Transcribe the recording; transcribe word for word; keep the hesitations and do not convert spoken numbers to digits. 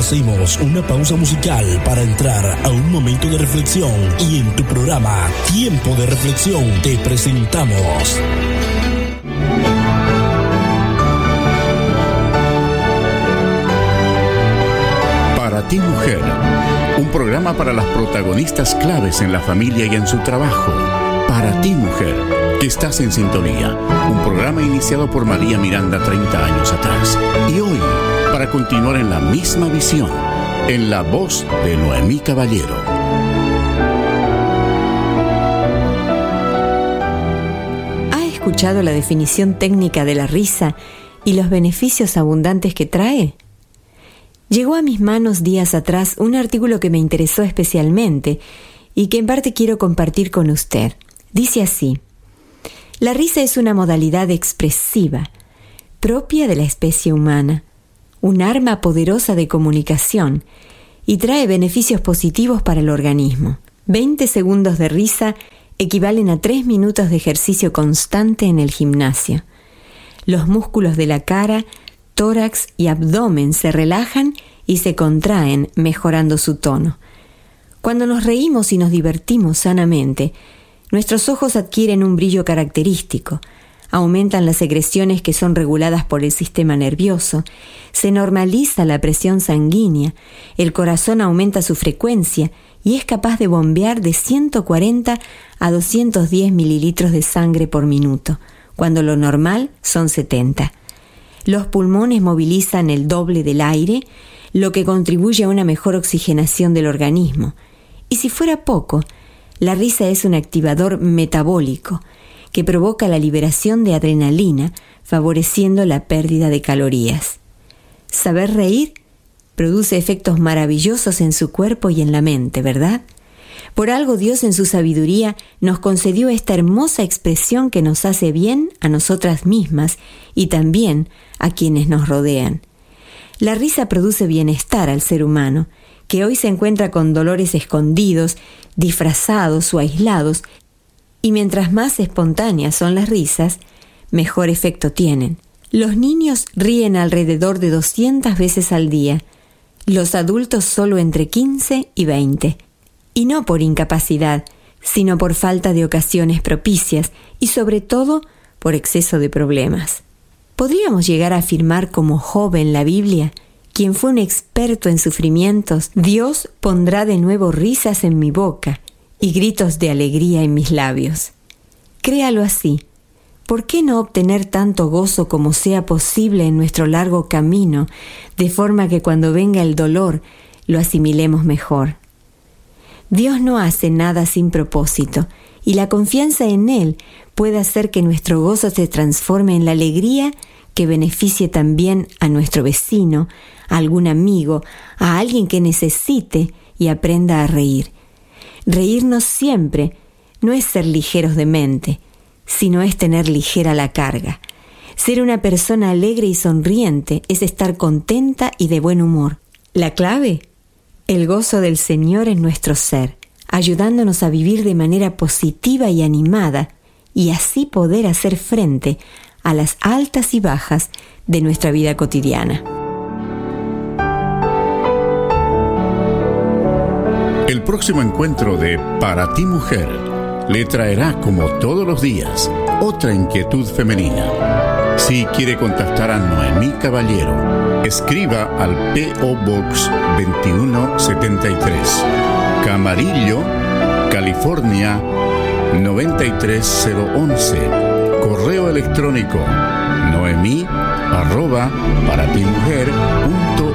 Hacemos una pausa musical para entrar a un momento de reflexión y en tu programa Tiempo de Reflexión te presentamos Para ti, mujer, un programa para las protagonistas claves en la familia y en su trabajo. Para ti, mujer, que estás en sintonía, un programa iniciado por María Miranda treinta años atrás. Y hoy, para continuar en la misma visión, en la voz de Noemí Caballero. ¿Ha escuchado la definición técnica de la risa y los beneficios abundantes que trae? Llegó a mis manos días atrás un artículo que me interesó especialmente y que en parte quiero compartir con usted. Dice así: la risa es una modalidad expresiva, propia de la especie humana, un arma poderosa de comunicación y trae beneficios positivos para el organismo. veinte segundos de risa equivalen a tres minutos de ejercicio constante en el gimnasio. Los músculos de la cara, tórax y abdomen se relajan y se contraen, mejorando su tono. Cuando nos reímos y nos divertimos sanamente, nuestros ojos adquieren un brillo característico, aumentan las secreciones que son reguladas por el sistema nervioso, se normaliza la presión sanguínea, el corazón aumenta su frecuencia y es capaz de bombear de ciento cuarenta a doscientos diez mililitros de sangre por minuto, cuando lo normal son setenta. Los pulmones movilizan el doble del aire, lo que contribuye a una mejor oxigenación del organismo. Y si fuera poco, la risa es un activador metabólico que provoca la liberación de adrenalina, favoreciendo la pérdida de calorías. Saber reír produce efectos maravillosos en su cuerpo y en la mente, ¿verdad? Por algo Dios en su sabiduría nos concedió esta hermosa expresión que nos hace bien a nosotras mismas y también a quienes nos rodean. La risa produce bienestar al ser humano, que hoy se encuentra con dolores escondidos, disfrazados o aislados, y mientras más espontáneas son las risas, mejor efecto tienen. Los niños ríen alrededor de doscientas veces al día, los adultos solo entre quince y veinte. Y no por incapacidad, sino por falta de ocasiones propicias y sobre todo por exceso de problemas. ¿Podríamos llegar a afirmar como Job en la Biblia, quien fue un experto en sufrimientos: Dios pondrá de nuevo risas en mi boca y gritos de alegría en mis labios? Créalo así. ¿Por qué no obtener tanto gozo como sea posible en nuestro largo camino, de forma que cuando venga el dolor lo asimilemos mejor? Dios no hace nada sin propósito, y la confianza en Él puede hacer que nuestro gozo se transforme en la alegría que beneficie también a nuestro vecino, a algún amigo, a alguien que necesite y aprenda a reír. Reírnos siempre no es ser ligeros de mente, sino es tener ligera la carga. Ser una persona alegre y sonriente es estar contenta y de buen humor. ¿La clave? El gozo del Señor en nuestro ser, ayudándonos a vivir de manera positiva y animada, y así poder hacer frente a las altas y bajas de nuestra vida cotidiana. El próximo encuentro de Para ti, mujer, le traerá, como todos los días, otra inquietud femenina. Si quiere contactar a Noemí Caballero, escriba al P O Box veintiuno setenta y tres, Camarillo, California noventa y tres cero once. Correo electrónico noemí arroba para ti mujer punto